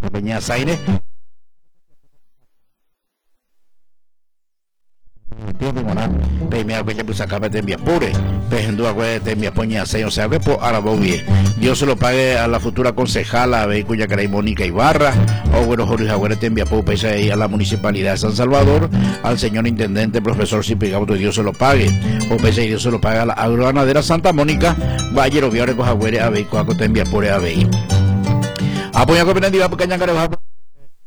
Peña Zaire. Peña Peña pues acá de envía pure. Pejendo agua de envía poña o sea que por Arabo bien. Dios se lo pague a la futura concejala Cuya Caray Mónica Ibarra, o bueno Jorge Jaguar te envía por pese ahí a la municipalidad de San Salvador, al señor intendente profesor Cipigauto, Dios se lo pague, o pese ahí Dios se lo pague a la agroganadera Santa Mónica, Valle Roviare Cojaguere a Cuaco te envía por a Apoya con Penandiva porque